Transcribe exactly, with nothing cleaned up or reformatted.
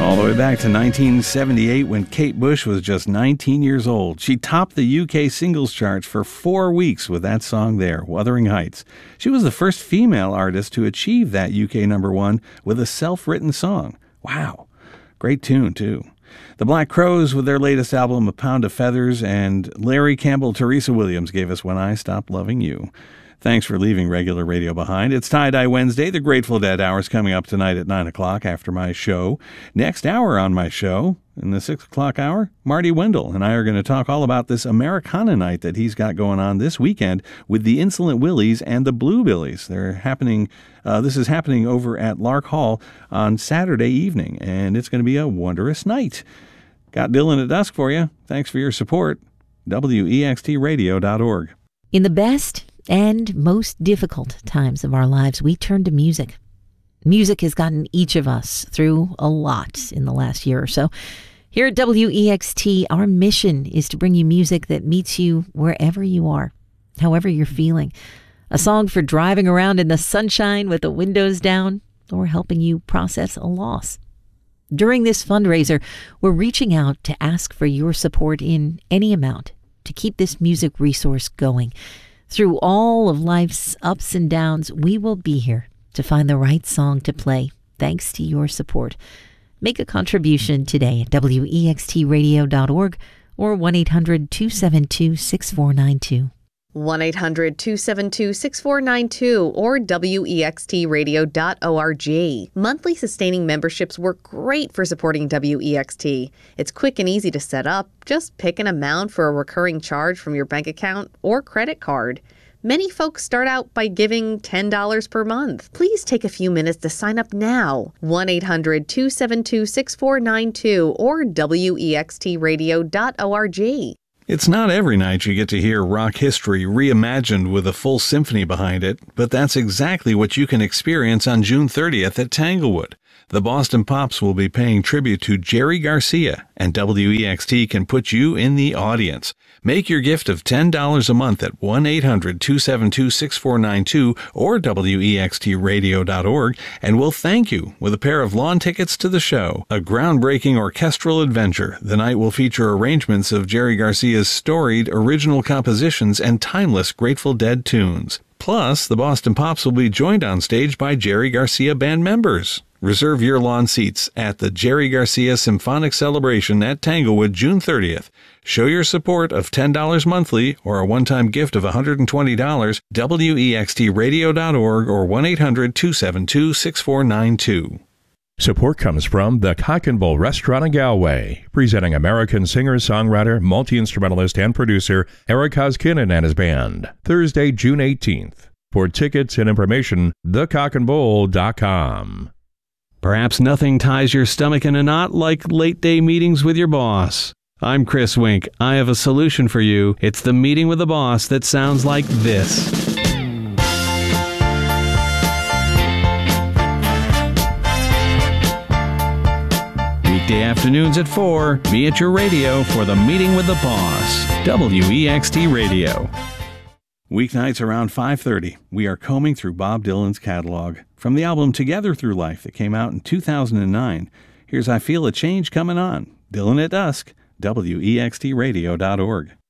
All the way back to nineteen seventy-eight when Kate Bush was just nineteen years old. She topped the U K singles charts for four weeks with that song there, Wuthering Heights. She was the first female artist to achieve that U K number one with a self-written song. Wow. Great tune, too. The Black Crowes with their latest album, A Pound of Feathers, and Larry Campbell, Teresa Williams gave us When I Stopped Loving You. Thanks for leaving regular radio behind. It's Tie-Dye Wednesday. The Grateful Dead Hour's coming up tonight at nine o'clock after my show. Next hour on my show, in the six o'clock hour, Marty Wendell and I are going to talk all about this Americana night that he's got going on this weekend with the Insolent Willies and the Bluebillies. They're happening, uh, this is happening over at Lark Hall on Saturday evening, and it's going to be a wondrous night. Got Dylan at Dusk for you. Thanks for your support. W E X T radio dot org. In the best and most difficult times of our lives, we turn to music. Music has gotten each of us through a lot in the last year or so. Here at W E X T, our mission is to bring you music that meets you wherever you are, however you're feeling. A song for driving around in the sunshine with the windows down, or helping you process a loss. During this fundraiser, we're reaching out to ask for your support in any amount to keep this music resource going. Through all of life's ups and downs, we will be here to find the right song to play, thanks to your support. Make a contribution today at W E X T radio dot org or one eight hundred two seven two six four nine two. one eight hundred two seven two six four nine two or W E X T radio dot org. Monthly sustaining memberships work great for supporting W E X T. It's quick and easy to set up. Just pick an amount for a recurring charge from your bank account or credit card. Many folks start out by giving ten dollars per month. Please take a few minutes to sign up now. one eight hundred two seven two six four nine two or W E X T radio dot org. It's not every night you get to hear rock history reimagined with a full symphony behind it, but that's exactly what you can experience on June thirtieth at Tanglewood. The Boston Pops will be paying tribute to Jerry Garcia, and W E X T can put you in the audience. Make your gift of ten dollars a month at one eight hundred two seven two six four nine two or W E X T radio dot org, and we'll thank you with a pair of lawn tickets to the show, a groundbreaking orchestral adventure. The night will feature arrangements of Jerry Garcia's storied original compositions and timeless Grateful Dead tunes. Plus, the Boston Pops will be joined on stage by Jerry Garcia band members. Reserve your lawn seats at the Jerry Garcia Symphonic Celebration at Tanglewood June thirtieth. Show your support of ten dollars monthly or a one-time gift of one hundred twenty dollars, W E X T radio dot org or one eight hundred two seven two six four nine two. Support comes from the Cock and Bull Restaurant in Galway, presenting American singer, songwriter, multi-instrumentalist, and producer Eric Koskinen and his band, Thursday, June eighteenth. For tickets and information, the cock and bull dot com. Perhaps nothing ties your stomach in a knot like late-day meetings with your boss. I'm Chris Wink. I have a solution for you. It's the meeting with the boss that sounds like this. Weekday afternoons at four, be at your radio for the meeting with the boss. W E X T Radio. Weeknights around five thirty, we are combing through Bob Dylan's catalog. From the album Together Through Life that came out in two thousand nine, here's I Feel a Change Coming On. Dylan at Dusk, W E X T radio dot org.